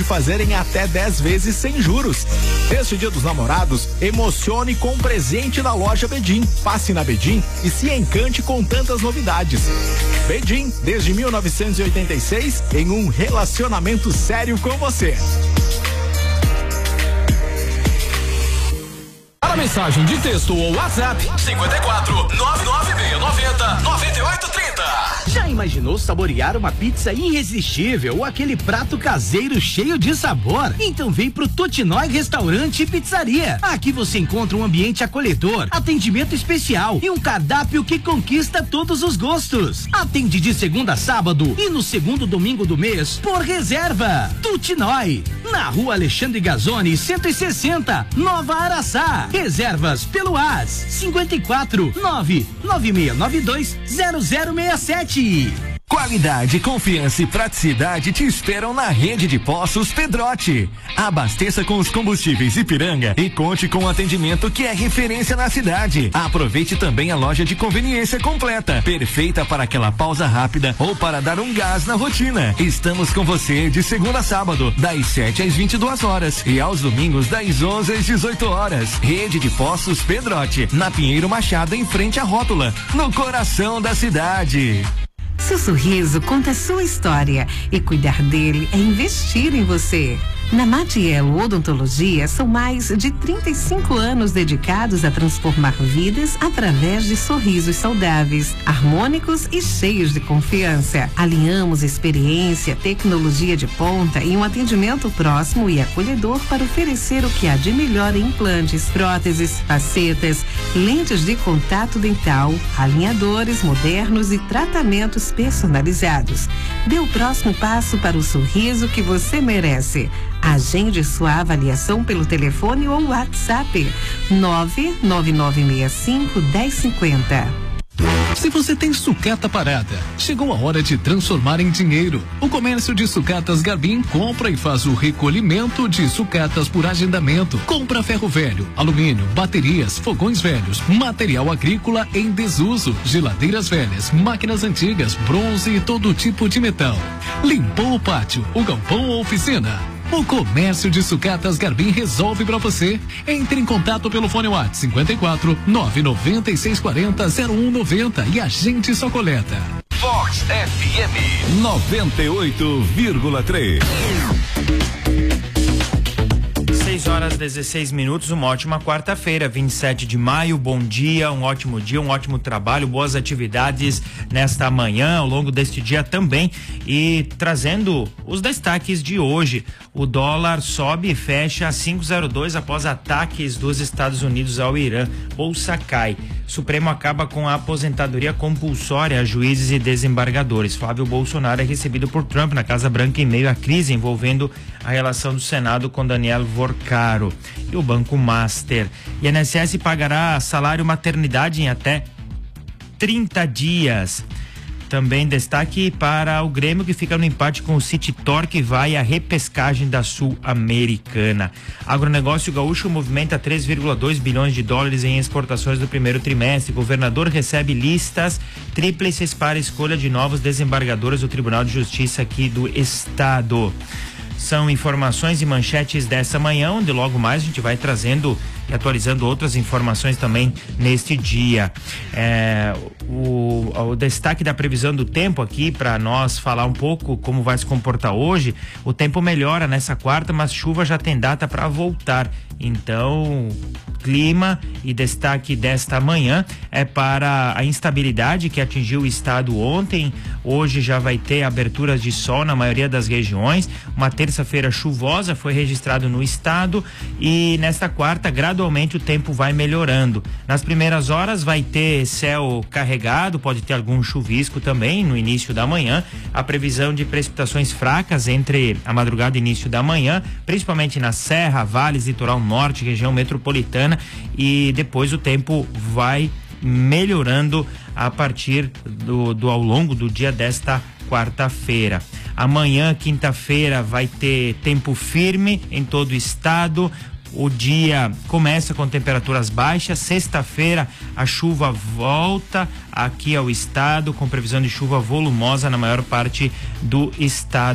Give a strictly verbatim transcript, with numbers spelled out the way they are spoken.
fazer em até dez vezes sem juros. Neste Dia dos Namorados, emocione com um presente da loja Bedim. Passe na Bedim e se encante com tantas novidades. Bedim, desde mil novecentos e oitenta e seis, em um relacionamento sério com você. Para mensagem de texto ou WhatsApp, cinco quatro, nove nove seis, nove zero, nove oito três zero. Já imaginou saborear uma pizza irresistível ou aquele prato caseiro cheio de sabor? Então vem pro Totinói Restaurante e Pizzaria. Aqui você encontra um ambiente acolhedor, atendimento especial e um cardápio que conquista todos os gostos. Atende de segunda a sábado e no segundo domingo do mês por reserva. Totinói, na Rua Alexandre Gazzoni, cento e sessenta, Nova Araçá. Reservas pelo A S cinquenta e quatro, nove nove seis nove dois, zero zero seis sete. Qualidade, confiança e praticidade te esperam na rede de postos Pedrotti. Abasteça com os combustíveis Ipiranga e conte com o atendimento que é referência na cidade. Aproveite também a loja de conveniência completa, perfeita para aquela pausa rápida ou para dar um gás na rotina. Estamos com você de segunda a sábado, das sete às vinte e duas horas e aos domingos das onze às dezoito horas. Rede de postos Pedrotti, na Pinheiro Machado, em frente à Rótula, no coração da cidade. Seu sorriso conta a sua história e cuidar dele é investir em você. Na Matiello Odontologia são mais de trinta e cinco anos dedicados a transformar vidas através de sorrisos saudáveis, harmônicos e cheios de confiança. Alinhamos experiência, tecnologia de ponta e um atendimento próximo e acolhedor para oferecer o que há de melhor em implantes, próteses, facetas, lentes de contato dental, alinhadores modernos e tratamentos personalizados. Dê o próximo passo para o sorriso que você merece. Agende sua avaliação pelo telefone ou WhatsApp nove nove nove seis cinco, um zero cinco zero. Se você tem sucata parada, chegou a hora de transformar em dinheiro. O comércio de sucatas Garbim compra e faz o recolhimento de sucatas por agendamento. Compra ferro velho, alumínio, baterias, fogões velhos, material agrícola em desuso, geladeiras velhas, máquinas antigas, bronze e todo tipo de metal. Limpou o pátio, o galpão ou oficina? O comércio de sucatas Garbim resolve pra você. Entre em contato pelo fone WhatsApp cinquenta e quatro, nove nove seis quatro zero, zero um nove zero e a gente só coleta. Fox F M noventa e oito vírgula três. seis horas e dezesseis minutos, uma ótima quarta-feira, vinte e sete de maio. Bom dia, um ótimo dia, um ótimo trabalho, boas atividades nesta manhã, ao longo deste dia também. E trazendo os destaques de hoje: o dólar sobe e fecha a cinco zero dois após ataques dos Estados Unidos ao Irã. Bolsa cai. Supremo acaba com a aposentadoria compulsória a juízes e desembargadores. Flávio Bolsonaro é recebido por Trump na Casa Branca em meio à crise envolvendo a relação do Senado com Daniel Vorcaro. E o Banco Master. I N S S pagará salário maternidade em até trinta dias. Também destaque para o Grêmio, que fica no empate com o City Torque e vai à repescagem da Sul-Americana. Agronegócio gaúcho movimenta três vírgula dois bilhões de dólares em exportações do primeiro trimestre. Governador recebe listas tríplices para escolha de novos desembargadores do Tribunal de Justiça aqui do estado. São informações e manchetes dessa manhã, onde logo mais a gente vai trazendo e atualizando outras informações também neste dia. É, o, o destaque da previsão do tempo aqui, para nós falar um pouco como vai se comportar hoje. O tempo melhora nessa quarta, mas chuva já tem data para voltar. Então, clima e destaque desta manhã é para a instabilidade que atingiu o estado ontem. Hoje já vai ter aberturas de sol na maioria das regiões. Uma terça-feira chuvosa foi registrado no estado e nesta quarta, gradualmente o tempo vai melhorando. Nas primeiras horas vai ter céu carregado, pode ter algum chuvisco também no início da manhã. A previsão de precipitações fracas entre a madrugada e início da manhã, principalmente na Serra, Vales, Litoral Norte, região metropolitana, e depois o tempo vai melhorando a partir do, do ao longo do dia desta quarta-feira. Amanhã, quinta-feira, vai ter tempo firme em todo o estado. O dia começa com temperaturas baixas. Sexta-feira a chuva volta aqui ao estado, com previsão de chuva volumosa na maior parte do estado.